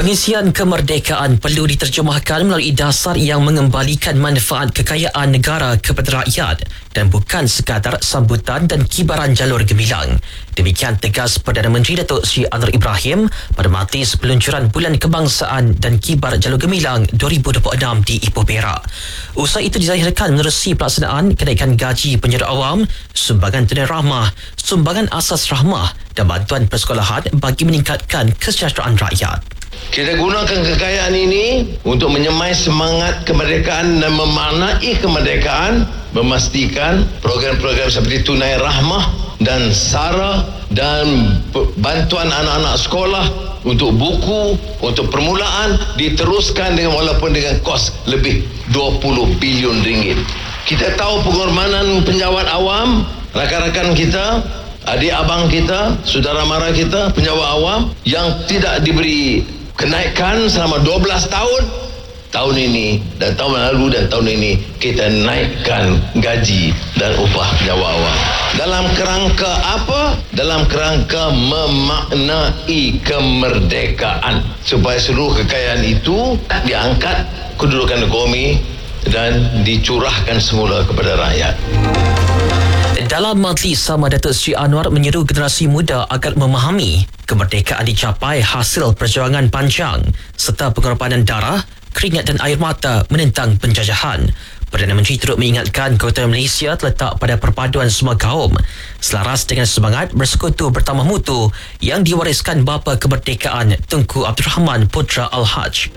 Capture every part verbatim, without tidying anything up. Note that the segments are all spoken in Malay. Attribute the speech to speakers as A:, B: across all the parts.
A: Pengisian kemerdekaan perlu diterjemahkan melalui dasar yang mengembalikan manfaat kekayaan negara kepada rakyat dan bukan sekadar sambutan dan kibaran jalur gemilang. Demikian tegas Perdana Menteri Datuk Seri Anwar Ibrahim pada majlis peluncuran Bulan Kebangsaan dan Kibar Jalur Gemilang dua ribu dua puluh enam di Ipoh Perak. Usai itu dizahirkan menerusi pelaksanaan kenaikan gaji penjara awam, sumbangan tunai rahmah, sumbangan asas rahmah dan bantuan persekolahan bagi meningkatkan kesejahteraan rakyat.
B: Kita gunakan kekayaan ini untuk menyemai semangat kemerdekaan dan memaknai kemerdekaan, memastikan program-program seperti tunai rahmah dan SARA dan bantuan anak-anak sekolah untuk buku, untuk permulaan diteruskan dengan walaupun dengan kos lebih dua puluh bilion ringgit. Kita tahu pengorbanan penjawat awam, rakan-rakan kita, adik abang kita, saudara mara kita, penjawat awam yang tidak diberi kenaikan selama dua belas tahun. Tahun ini dan tahun lalu dan tahun ini kita naikkan gaji dan upah penjawat awam. Dalam kerangka apa? Dalam kerangka memaknai kemerdekaan, supaya seluruh kekayaan itu diangkat kedudukan ekonomi dan dicurahkan semula kepada rakyat.
A: Dalam majlis sama, Datuk Seri Anwar menyeru generasi muda agar memahami kemerdekaan dicapai hasil perjuangan panjang serta pengorbanan darah, keringat dan air mata menentang penjajahan. Perdana Menteri turut mengingatkan kekuatan Malaysia terletak pada perpaduan semua kaum, selaras dengan semangat bersekutu bertambah mutu yang diwariskan bapa kemerdekaan Tunku Abdul Rahman Putra Al-Haj.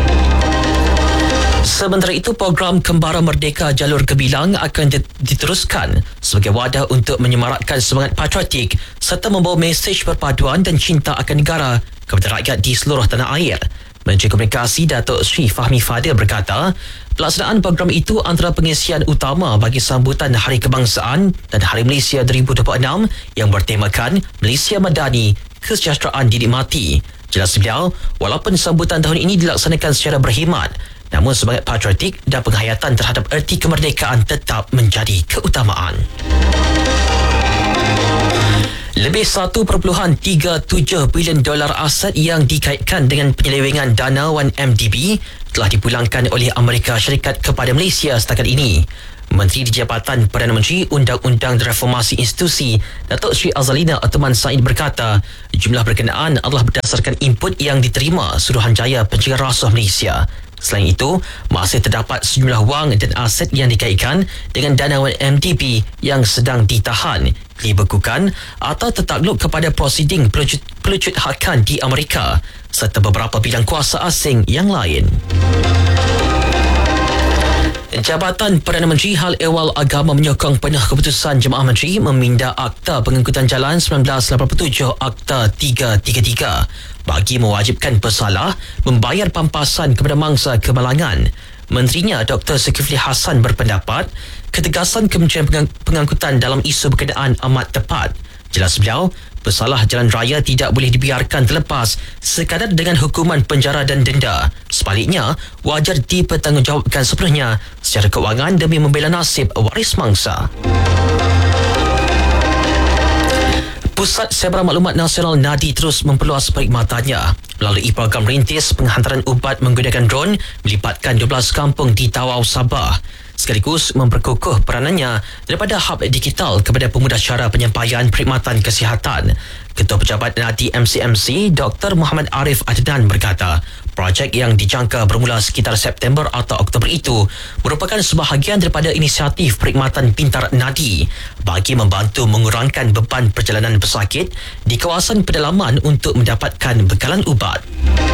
A: Sementara itu, program Kembara Merdeka Jalur Gemilang akan diteruskan sebagai wadah untuk menyemarakkan semangat patriotik serta membawa mesej perpaduan dan cinta akan negara kepada rakyat di seluruh tanah air. Menteri Komunikasi Datuk Seri Fahmi Fadil berkata, pelaksanaan program itu antara pengisian utama bagi sambutan Hari Kebangsaan dan Hari Malaysia dua ribu dua puluh enam yang bertemakan Malaysia Madani, Kesejahteraan Dinikmati. Jelas beliau, walaupun sambutan tahun ini dilaksanakan secara berkhidmat, namun semangat patriotik dan penghayatan terhadap erti kemerdekaan tetap menjadi keutamaan. Lebih satu perpuluhan tiga tujuh bilion dolar aset yang dikaitkan dengan penyelewengan dana satu M D B telah dipulangkan oleh Amerika Syarikat kepada Malaysia setakat ini. Menteri di Jabatan Perdana Menteri Undang-Undang dan Reformasi Institusi Datuk Seri Azalina Atuman Said berkata, jumlah berkenaan adalah berdasarkan input yang diterima Suruhanjaya Pencegahan Rasuah Malaysia. Selain itu, masih terdapat sejumlah wang dan aset yang dikaitkan dengan dana satu M D B yang sedang ditahan, dibekukan atau tertakluk kepada prosiding pelucut, pelucut hakan di Amerika serta beberapa bidang kuasa asing yang lain. Jabatan Perdana Menteri Hal Ehwal Agama menyokong penuh keputusan Jemaah Menteri meminda Akta Pengangkutan Jalan seribu sembilan ratus lapan puluh tujuh Akta tiga tiga tiga bagi mewajibkan pesalah membayar pampasan kepada mangsa kemalangan. Menterinya Doktor Zulkifli Hassan berpendapat ketegasan Kementerian Pengangkutan dalam isu berkenaan amat tepat. Jelas beliau, pesalah jalan raya tidak boleh dibiarkan terlepas sekadar dengan hukuman penjara dan denda. Sebaliknya, wajar dipertanggungjawabkan sepenuhnya secara kewangan demi membela nasib waris mangsa. Pusat Sebarang Maklumat Nasional Nadi terus memperluas perkhidmatannya melalui program rintis penghantaran ubat menggunakan drone melibatkan dua belas kampung di Tawau, Sabah, sekaligus memperkukuh peranannya daripada hub digital kepada pemudah cara penyampaian perkhidmatan kesihatan. Ketua Pejabat Nadi M C M C Doktor Muhammad Arif Adnan berkata, projek yang dijangka bermula sekitar September atau Oktober itu merupakan sebahagian daripada inisiatif perkhidmatan pintar Nadi bagi membantu mengurangkan beban perjalanan pesakit di kawasan pedalaman untuk mendapatkan bekalan ubat.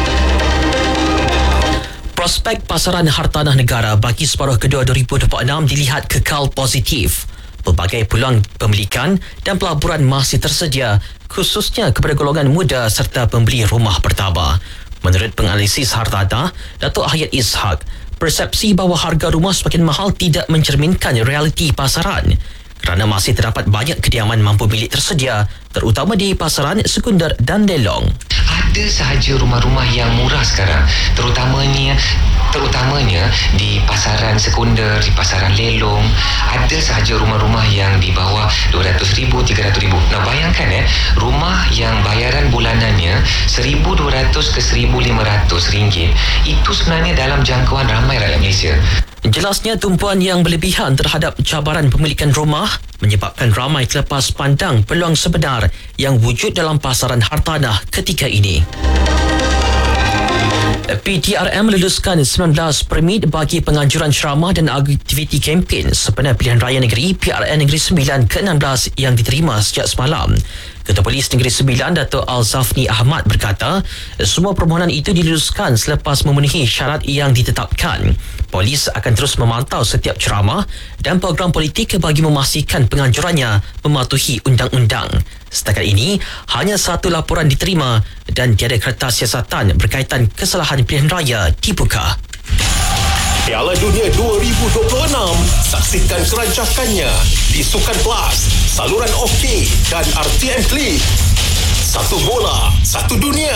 A: Prospek pasaran hartanah negara bagi separuh kedua dua ribu dua puluh enam dilihat kekal positif. Pelbagai peluang pemilikan dan pelaburan masih tersedia, khususnya kepada golongan muda serta pembeli rumah pertama. Menurut penganalisis hartanah Datuk Hayat Ishak, persepsi bahawa harga rumah semakin mahal tidak mencerminkan realiti pasaran kerana masih terdapat banyak kediaman mampu milik tersedia, terutama di pasaran sekunder dan lelong.
C: ada sahaja rumah-rumah yang murah sekarang, terutamanya terutamanya di pasaran sekunder, di pasaran lelong. Ada sahaja rumah-rumah yang di bawah dua ratus ribu, tiga ratus ribu. Nah, bayangkan eh, rumah yang bayaran bulanannya seribu dua ratus ke seribu lima ratus ringgit, itu sebenarnya dalam jangkauan ramai rakyat Malaysia.
A: Jelasnya tumpuan yang berlebihan terhadap cabaran pemilikan rumah menyebabkan ramai terlepas pandang peluang sebenar yang wujud dalam pasaran hartanah ketika ini. P T R M meluluskan sembilan belas permit bagi penganjuran ceramah dan aktiviti kempen sempena pilihan raya negeri P R N Negeri Sembilan ke enam belas yang diterima sejak semalam. Ketua Polis Negeri Sembilan, Dato' Al-Zafni Ahmad berkata, semua permohonan itu diluluskan selepas memenuhi syarat yang ditetapkan. Polis akan terus memantau setiap ceramah dan program politik bagi memastikan penganjurannya mematuhi undang-undang. Setakat ini, hanya satu laporan diterima dan tiada kertas siasatan berkaitan kesalahan pilihan raya dibuka.
D: Piala Dunia dua ribu dua puluh enam. Saksikan kerancakannya di Sukan Plus, saluran OK dan R T M Klik. Satu bola, satu dunia.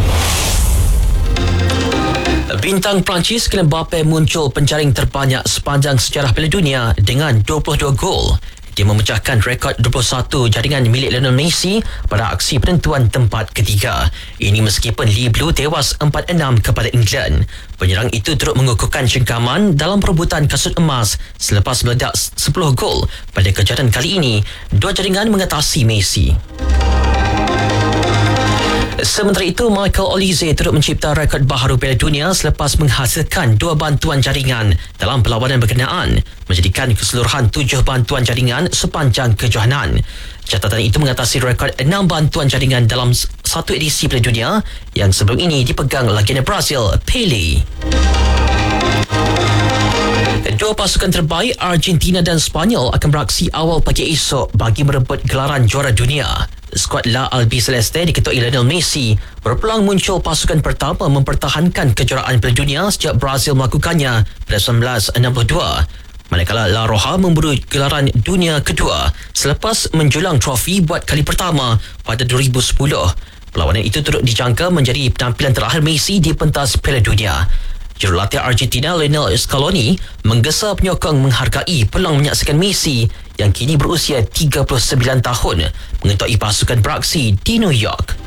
A: Bintang Perancis Kylian Mbappe muncul penjaring terbanyak sepanjang sejarah Piala Dunia dengan dua puluh dua gol. Dia memecahkan rekod dua puluh satu jaringan milik Lionel Messi pada aksi penentuan tempat ketiga. Ini meskipun Lee Blue tewas empat enam kepada England. Penyerang itu turut mengukuhkan cengkaman dalam perebutan kasut emas selepas meledak sepuluh gol pada kejuaraan kali ini. Dua jaringan mengatasi Messi. Sementara itu, Michael Olise turut mencipta rekod baharu Piala Dunia selepas menghasilkan dua bantuan jaringan dalam perlawanan berkenaan, menjadikan keseluruhan tujuh bantuan jaringan sepanjang kejohanan. Catatan itu mengatasi rekod enam bantuan jaringan dalam satu edisi Piala Dunia yang sebelum ini dipegang legenda Brazil, Pele. Dua pasukan terbaik Argentina dan Sepanyol akan beraksi awal pagi esok bagi merebut gelaran juara dunia. Skuad La Albiceleste diketuai Lionel Messi berpeluang muncul pasukan pertama mempertahankan kejuaraan Piala Dunia sejak Brazil melakukannya pada seribu sembilan ratus enam puluh dua. Manakala La Roja memburu gelaran dunia kedua selepas menjulang trofi buat kali pertama pada dua ribu sepuluh. Perlawanan itu turut dijangka menjadi penampilan terakhir Messi di pentas Piala Dunia. Jurulatih Argentina Lionel Scaloni menggesa penyokong menghargai peluang menyaksikan Messi yang kini berusia tiga puluh sembilan tahun mengetuai pasukan beraksi di New York.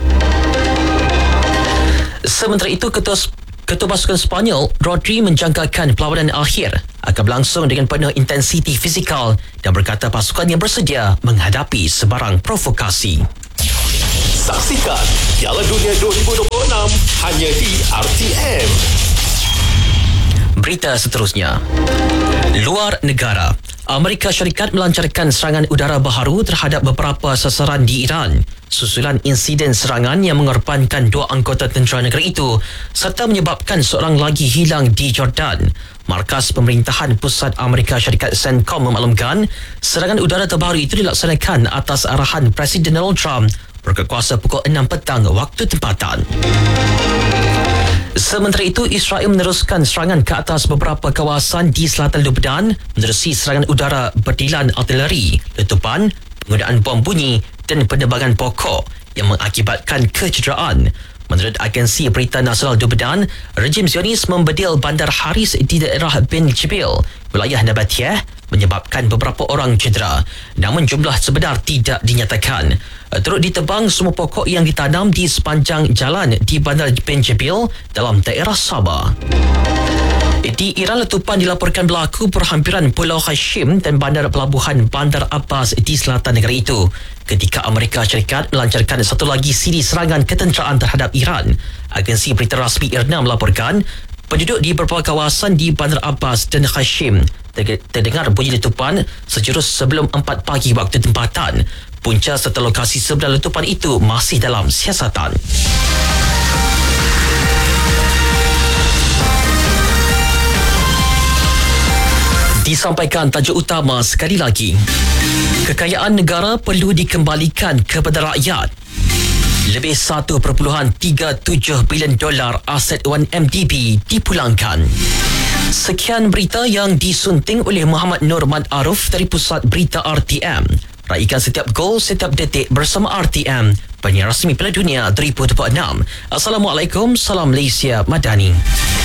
A: Sementara itu, Ketua Ketua pasukan Sepanyol Rodri menjangkakan perlawanan akhir akan berlangsung dengan penuh intensiti fizikal dan berkata pasukannya bersedia menghadapi sebarang provokasi.
D: Saksikan Piala Dunia dua ribu dua puluh enam hanya di R T M.
A: Berita seterusnya. Luar negara. Amerika Syarikat melancarkan serangan udara baharu terhadap beberapa sasaran di Iran susulan insiden serangan yang mengorbankan dua anggota tentera negara itu serta menyebabkan seorang lagi hilang di Jordan. Markas Pemerintahan Pusat Amerika Syarikat CENTCOM memaklumkan serangan udara terbaru itu dilaksanakan atas arahan Presiden Donald Trump berkuasa pukul enam petang waktu tempatan. Sementara itu, Israel meneruskan serangan ke atas beberapa kawasan di selatan Lebanon menerusi serangan udara berdilan artileri, letupan, penggunaan bom bunyi dan penerbangan pokok yang mengakibatkan kecederaan. Menurut agensi berita nasional Lebanon, rejim Zionis membedil bandar Haris di daerah Ben Jibil, wilayah Nabatiyah, menyebabkan beberapa orang cedera. Namun jumlah sebenar tidak dinyatakan. Turut ditebang semua pokok yang ditanam di sepanjang jalan di bandar Ben Jibil dalam daerah Sabah. Di Iran, letupan dilaporkan berlaku perhampiran Pulau Hashim dan bandar pelabuhan Bandar Abbas di selatan negara itu ketika Amerika Syarikat melancarkan satu lagi siri serangan ketenteraan terhadap Iran. Agensi berita rasmi I R N A melaporkan penduduk di beberapa kawasan di Bandar Abbas dan Hashim terdengar bunyi letupan sejurus sebelum empat pagi waktu tempatan. Punca serta lokasi sebenar letupan itu masih dalam siasatan. Disampaikan tajuk utama sekali lagi. Kekayaan negara perlu dikembalikan kepada rakyat. Lebih satu perpuluhan tiga tujuh bilion dolar aset satu M D B dipulangkan. Sekian berita yang disunting oleh Muhammad Nur Mat Aruf dari Pusat Berita R T M. Raikan setiap gol, setiap detik bersama R T M, penyiar rasmi Piala Dunia dua ribu dua puluh enam. Assalamualaikum, salam Malaysia Madani.